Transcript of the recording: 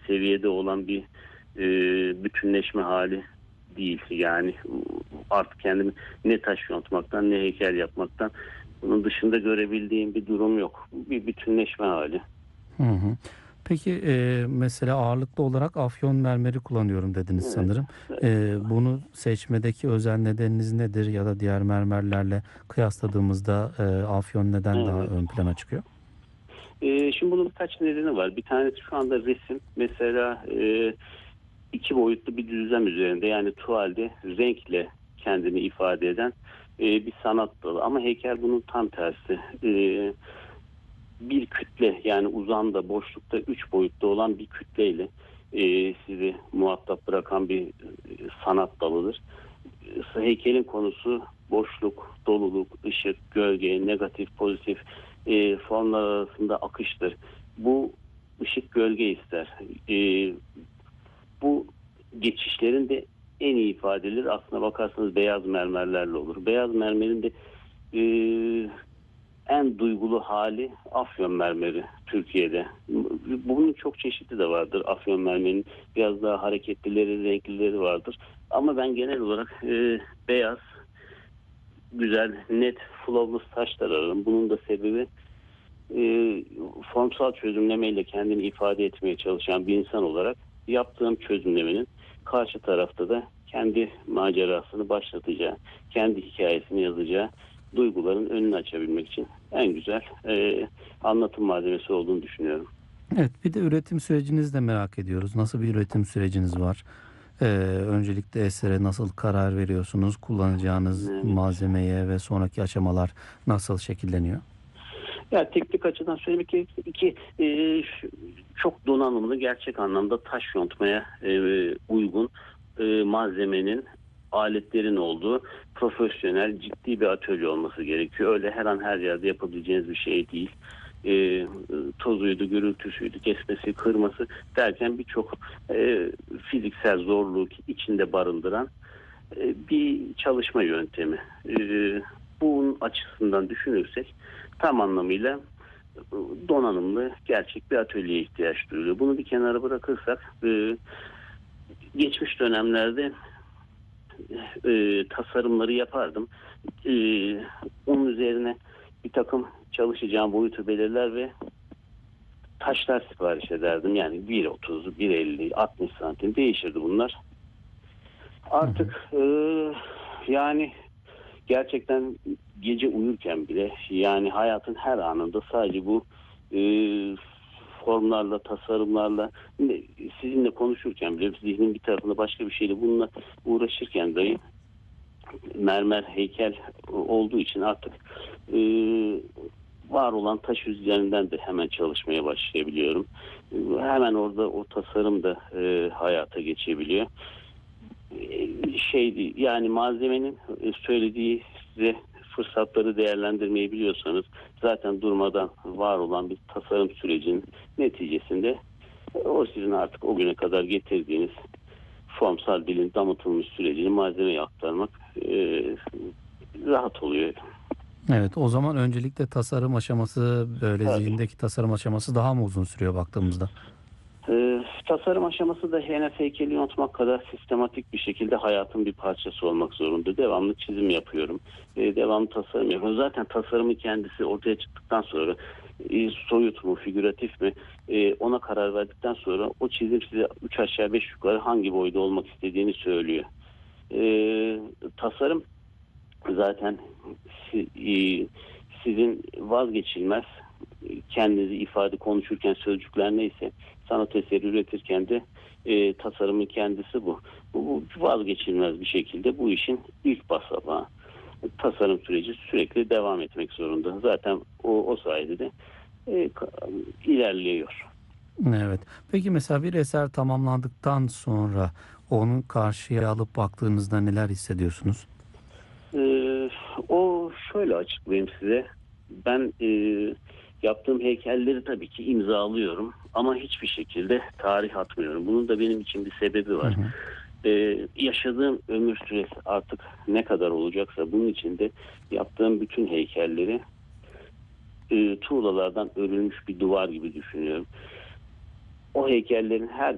seviyede olan bir bütünleşme hali değil. Yani artık kendimi ne taş yontmaktan ne heykel yapmaktan bunun dışında görebildiğim bir durum yok. Bir bütünleşme hali. Hı hı. Peki mesela ağırlıklı olarak afyon mermeri kullanıyorum dediniz Evet. sanırım. Evet. Bunu seçmedeki özel nedeniniz nedir ya da diğer mermerlerle kıyasladığımızda afyon neden daha Evet. ön plana çıkıyor? Şimdi bunun birkaç nedeni var. Bir tanesi şu anda resim. Mesela iki boyutlu bir düzlem üzerinde, yani tuvalde renkle kendini ifade eden bir sanat dalı. Ama heykel bunun tam tersi. Bir kütle, yani uzamda, boşlukta 3 boyutlu olan bir kütleyle sizi muhatap bırakan bir sanat dalıdır. Heykelin konusu boşluk, doluluk, ışık, gölge, negatif, pozitif formlar arasında akıştır. Bu ışık gölge ister. E, Bu geçişlerin de en iyi ifadeleri aslına bakarsanız beyaz mermerlerle olur. Beyaz mermerin de e, en duygulu hali afyon mermeri Türkiye'de. Bunun çok çeşidi de vardır afyon mermerinin. Biraz daha hareketlileri, renklileri vardır. Ama ben genel olarak beyaz, güzel, net, flawless taşlar ararım. Bunun da sebebi e, formsal çözümlemeyle kendini ifade etmeye çalışan bir insan olarak yaptığım çözümlemenin karşı tarafta da kendi macerasını başlatacağı, kendi hikayesini yazacağı duyguların önünü açabilmek için en güzel anlatım malzemesi olduğunu düşünüyorum. Evet, bir de üretim sürecinizi de merak ediyoruz. Nasıl bir üretim süreciniz var? Öncelikle esere nasıl karar veriyorsunuz? Kullanacağınız Evet. malzemeye ve sonraki aşamalar nasıl şekilleniyor? Ya teknik açıdan söylemek gerekirse çok donanımlı, gerçek anlamda taş yontmaya uygun malzemenin, aletlerin olduğu profesyonel, ciddi bir atölye olması gerekiyor. Öyle her an her yerde yapabileceğiniz bir şey değil. Tozuydu, gürültüsüydü, kesmesi, kırması derken birçok fiziksel zorluk içinde barındıran bir çalışma yöntemi. Bunun açısından düşünürsek tam anlamıyla donanımlı, gerçek bir atölyeye ihtiyaç duyuluyor. Bunu bir kenara bırakırsak geçmiş dönemlerde tasarımları yapardım. E, Onun üzerine bir takım çalışacağım boyutu belirler ve taşlar sipariş ederdim. Yani 1.30, 1.50, 60 santim değişirdi bunlar. Hı hı. Artık yani gerçekten gece uyurken bile, yani hayatın her anında sadece bu e, formlarla, tasarımlarla, sizinle konuşurken bile zihnin bir tarafında başka bir şeyle bununla uğraşırken dahi mermer heykel olduğu için artık e, var olan taş üzerinden de hemen çalışmaya başlayabiliyorum. Hemen orada o tasarım da hayata geçebiliyor. Şeydi, yani malzemenin söylediği size fırsatları değerlendirmeyi biliyorsanız zaten durmadan var olan bir tasarım sürecinin neticesinde o sizin artık o güne kadar getirdiğiniz formsal dilin damıtılmış sürecini malzemeye aktarmak rahat oluyor. Evet, o zaman öncelikle tasarım aşaması, böyle Tabii. zihindeki tasarım aşaması daha mı uzun sürüyor baktığımızda? Tasarım aşaması da HNF heykeli yontmak kadar sistematik bir şekilde hayatın bir parçası olmak zorunda. Devamlı çizim yapıyorum. Devamlı tasarım yapıyorum. Zaten tasarımın kendisi ortaya çıktıktan sonra soyut mu, figüratif mi, ona karar verdikten sonra o çizim size 3 aşağı 5 yukarı hangi boyda olmak istediğini söylüyor. Tasarım zaten sizin vazgeçilmez, kendinizi ifade konuşurken sözcükler neyse sanat eseri üretirken de tasarımın kendisi bu. Bu vazgeçilmez bir şekilde bu işin ilk basamağı. Tasarım süreci sürekli devam etmek zorunda. Zaten o sayede de ilerliyor. Evet. Peki mesela bir eser tamamlandıktan sonra onu karşıya alıp baktığınızda neler hissediyorsunuz? O şöyle açıklayayım size. Ben yaptığım heykelleri tabii ki imzalıyorum ama hiçbir şekilde tarih atmıyorum. Bunun da benim için bir sebebi Hı var. hı. Yaşadığım ömür süresi artık ne kadar olacaksa bunun içinde yaptığım bütün heykelleri tuğlalardan örülmüş bir duvar gibi düşünüyorum. O heykellerin her